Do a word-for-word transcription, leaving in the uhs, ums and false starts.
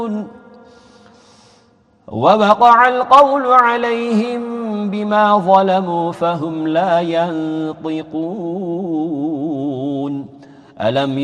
ووقع القول عليهم بما ظلموا فهم لا ينطقون ألم